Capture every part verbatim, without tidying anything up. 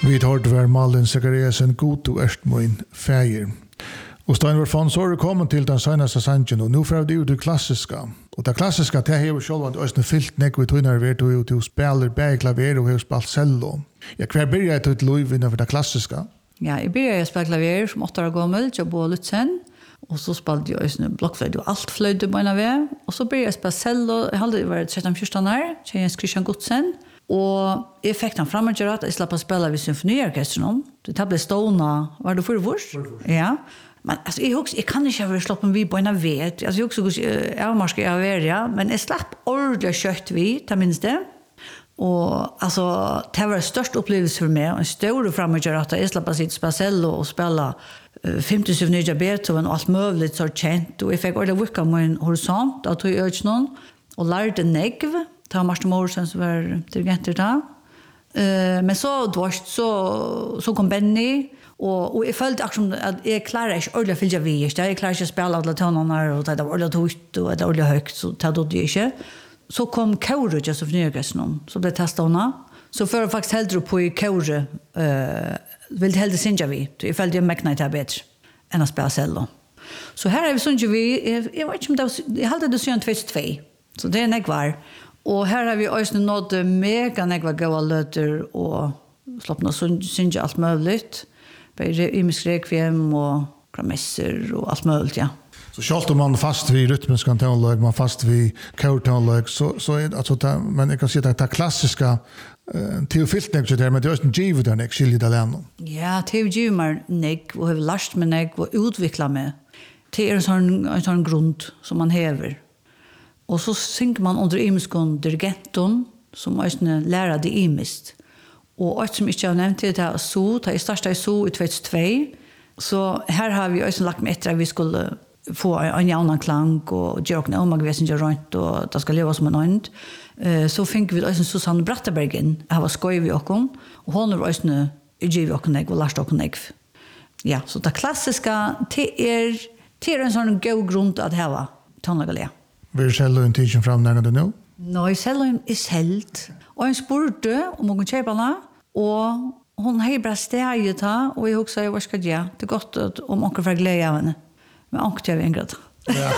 Vi tar det var Malin Zachariasen god og erst min feir. Og Steinvar Fons har kommet til den seneste sangen, og nå får vi det klassiska. Og det klassiska, det har jo selv også fyllt nek vi tøyner ved til å spille bæg klaver og har spilt cello. Ja, hver begynner jeg til et lov innenfor det klassiska? Ja, jeg begynner jeg å spille klaver som åtte år gammel, til å bo Lutzen. Og så spalte jeg også blokkfløyde og alt fløyde på en av det. Og så begynner jeg å spille cello. Jeg hadde vært tretten fjorten år, til Jens Christian Godsen. Og jeg fikk den fremmedgjør at jeg slapp å spille ved symfoniorkestren. Det ble stående, var det for vurs? Ja. Men altså, jeg, husker, jeg kan ikke ha vært slått vi på en av vet. Altså, jeg husker hvordan jeg var skal jeg være, ja. Men jeg slapp ordentlig kjøtt vi, til minst det. Og altså, det var en størst opplevelse for meg. En stor fremmedgjør at jeg slapp å sitte spille cello og spille femti symfonier Beethoven og alt mulig så kjent. Og jeg fikk ordentlig vukket min horisont, da tog jeg ikke noen, og lærte negv. Det var Martin Morrison som var dirigenter da. Uh, men så dvarst, så, så kom Benny, og, og jeg følte akkurat at jeg klarer ikke ordentlig å fylle vi, ikke? Jeg klarer ikke å spille alle tonene her, og det var ordentlig tøyt, og det var ordentlig høyt, så det døde jeg ikke. Så kom Kaure til symfoniorkestren, så ble testet henne. Så før jeg faktisk heldre på i Kaure, uh, ville heldre synge vi, så jeg følte jeg mekna til bedre enn å spille cello. Så her er vi synge vi, jeg, jeg vet ikke om det var, jeg heldte det synge två, så det er nek var. Og her har vi også nådd mega negva gode løter og slappet å synge alt mulig. Bare imisk rekviem og gramesser og alt mulig, ja. Så selv om man er fast vid rytmisk toneløg, man er fast vid kaurtoneløg, så, så er det, altså, det, men jeg kan si at det er klassiska uh, til å fylte nek, men det er også en givet der nek, skilje det alene. Ja, til å givet meg nek, og har lært meg nek, og utviklet meg. Det er en sånn, en sånn grunn som man hever. Og så synker man under imiskon dirigenten, som også lærer det imist. Og alt som ikke har nevnt til det er så, det er startet i så i två tusen två. Så her har vi også lagt med etter at vi skulle få en jævna klang, og gjøre noe om vi er ikke rundt, og det skal leve som en ånd. Så fikk vi også Susanne Brattebergen, jeg var skøy ved åkken, og hun var også givet åkken jeg, og lærte åkken jeg. Ja, så det klassiske, det er, det er en sånn god grunn til at jeg var tonelagelige. Vil selge en tidsen fram nærmere nå? Nei, selge er selt. Og hun spurte om hun kunne kjøpe henne, og hun har bare steget ta, og jeg husker jeg var skal ja, det er godt at om onker får glede av henne. Men onker til jeg en grad. Ja,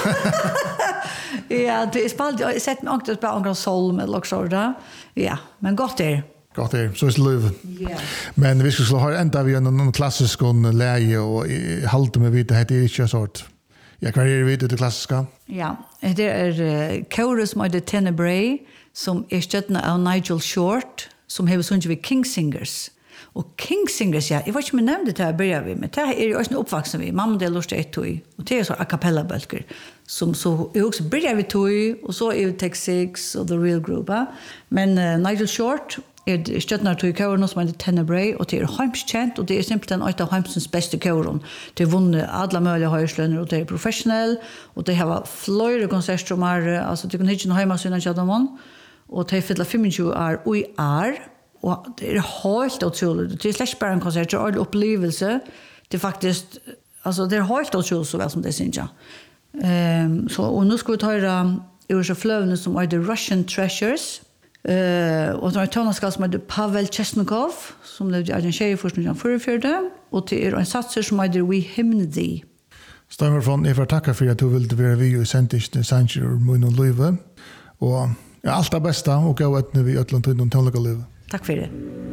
ja det er spalt, jeg har sett med onker til onker solm eller også da. Ja, men godt er. Godt er, så er det løv. Yeah. Men vi skal ha enda vi noen klassisk leie, og halte med vidt, det heter ikke sort. Ja, hva er det det klassiska? Ja, det er uh, Kaure som er det Tenebrae, som er støttende av Nigel Short, som har sunnet ved Kingsingers. Og Kingsingers, ja, jeg vet ikke om jeg nevnte det her, begynner vi, men det er jo også oppvaksen vi. Mamma del lort ett tog, og det er så a cappella-bølger, som så er også begynner vi tog, og så er det Tech Six og The Real Group. Ja. Men uh, Nigel Short er støttende av Kaure, som er det Tenebrae, og det er heimskjent, og det er simpelthen et av heimsens beste Kauren. Det er vunnet alle mulige høyslønner, og det er professionell, og det har flere konserter om her, altså det kan ikke noe hjemme synet til dem, og det er fylt tjuefem år og i er, og det er helt utrolig. Det er slett bare en konsert, det er en opplevelse, det er faktisk, altså det er helt utrolig så vel som det synes jeg. Um, så, og nå skal vi ta høre Ursa Fløvene som er The Russian Treasures, Uh, og det er en toneskall som heter Pavel Chesnikov, som levde i Arjen Tjej i nitten fyrtiofyra, og det er en satser som heter We Hymn Thee. Steinvar von, jeg får takke for at du ville være vi og sendte til Sanger og Mun og Løyve. Og ja, alt det beste, og gå etter vi i Øtland og Tønlaga Løyve. Takk for det.